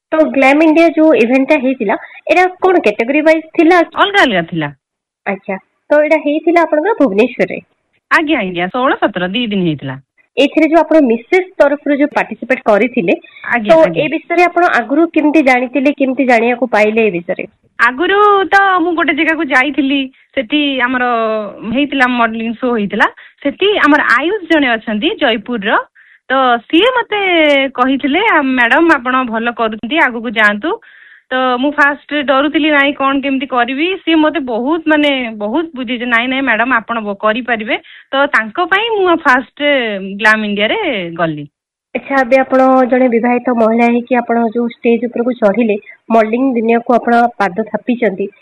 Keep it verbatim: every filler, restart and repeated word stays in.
तो glam India जो event हेतिला era कोन category wise थिला अलगा अलगा थिला। अच्छा तो एटा हेतिला आपनका भुवनेश्वर रे आज्ञा आज्ञा सोलह सत्रह दी दिन हेतिला। एथिरे जो आपण मिसेस तरफ जो पार्टिसिपेट करिथिले तो ए विषय रे आपण आगुरु केमती जानिथिले केमती जानिया को पाइले ए विषय रे आगुरु तो मु गोटे जगह को जाइथिली सेठी हमर हेतिला मॉडलिंग शो हेतिला सेठी हमर आयुष जने अछंती जयपुर रो तो सी मते कहिथिले मैडम आपण भलो करूंती आगु को जानतु तो मु फास्ट डरुथिली नाई कोन केमती करबी सी मते बहुत माने बहुत बुझी जे नाई नाई मैडम आपण करि परिबे तो तांको पई मु फास्ट ग्लैम इंडिया रे गल्ली। अच्छा अबे आपण जने विवाहित महिला है कि आपण जो स्टेज ऊपर को चढ़िले मॉडलिंग दुनिया को आपण पाद थापी चंदी